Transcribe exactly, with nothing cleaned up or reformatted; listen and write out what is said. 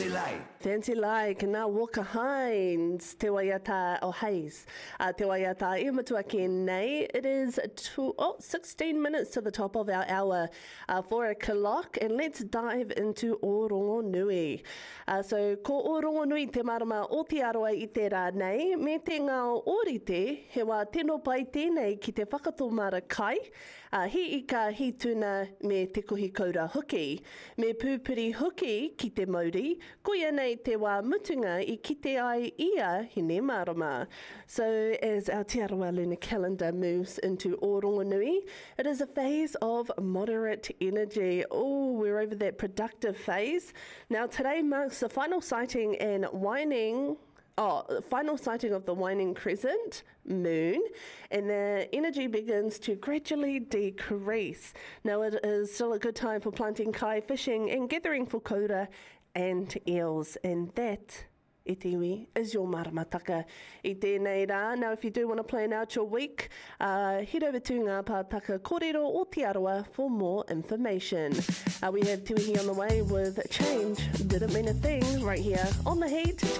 Fancy Like. Fancy Like, nā Walker Hines, te waiata o Hayes. Uh, te waiata i matua ki nei. It is two, oh, sixteen minutes to the top of our hour, uh, four o'clock, and let's dive into Orongonui. Uh, so, ko Orongonui te marama o te aroa i te rā nei, me te ngā orite, he wā tino pai tēnei ki te whakato mara kai, uh, hi ika hi tuna me te kohi kaura huki, me pūpiri huki ki te mauri, ko ia nei te wā mutunga i kite ai ia hine marama. So as our Te Arawa lunar calendar moves into Orongonui, it is a phase of moderate energy. Oh, we're over that productive phase. Now today marks the final sighting and waning Oh, final sighting of the waning crescent moon, and the energy begins to gradually decrease. Now it is still a good time for planting kai, fishing and gathering for koura and eels, and that, e te iwi, is your maramataka i tēnei rā. Now if you do want to plan out your week, uh, head over to ngā pātaka kōrero o Te Arawa for more information. Uh, we have Te Wihi on the way with Change Didn't Mean a Thing right here on The Heat.